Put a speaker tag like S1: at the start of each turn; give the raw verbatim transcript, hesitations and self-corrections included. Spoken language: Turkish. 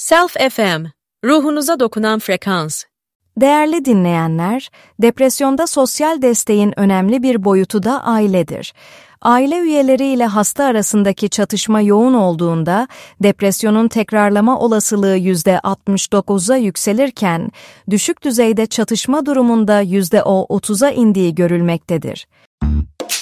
S1: Self F M, ruhunuza dokunan frekans.
S2: Değerli dinleyenler, depresyonda sosyal desteğin önemli bir boyutu da ailedir. Aile üyeleriyle hasta arasındaki çatışma yoğun olduğunda, depresyonun tekrarlama olasılığı yüzde altmış dokuza yükselirken, düşük düzeyde çatışma durumunda yüzde otuza indiği görülmektedir.